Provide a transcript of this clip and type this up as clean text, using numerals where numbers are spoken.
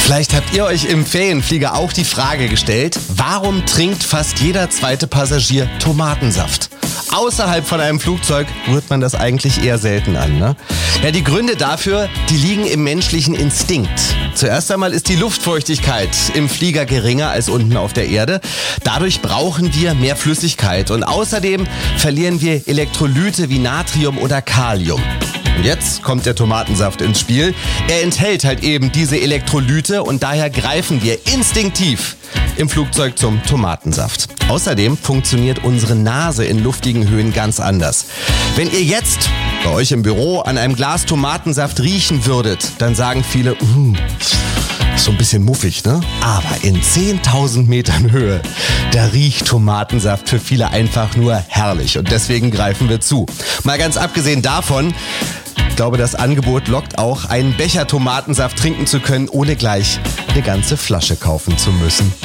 Vielleicht habt ihr euch im Ferienflieger auch die Frage gestellt, warum trinkt fast jeder zweite Passagier Tomatensaft? Außerhalb von einem Flugzeug rührt man das eigentlich eher selten an, ne? Ja, die Gründe dafür, die liegen im menschlichen Instinkt. Zuerst einmal ist die Luftfeuchtigkeit im Flieger geringer als unten auf der Erde. Dadurch brauchen wir mehr Flüssigkeit und außerdem verlieren wir Elektrolyte wie Natrium oder Kalium. Und jetzt kommt der Tomatensaft ins Spiel. Er enthält halt eben diese Elektrolyte und daher greifen wir instinktiv im Flugzeug zum Tomatensaft. Außerdem funktioniert unsere Nase in luftigen Höhen ganz anders. Wenn ihr jetzt bei euch im Büro an einem Glas Tomatensaft riechen würdet, dann sagen viele, so ein bisschen muffig, ne? Aber in 10.000 Metern Höhe, da riecht Tomatensaft für viele einfach nur herrlich. Und deswegen greifen wir zu. Mal ganz abgesehen davon, ich glaube, das Angebot lockt auch, einen Becher Tomatensaft trinken zu können, ohne gleich eine ganze Flasche kaufen zu müssen.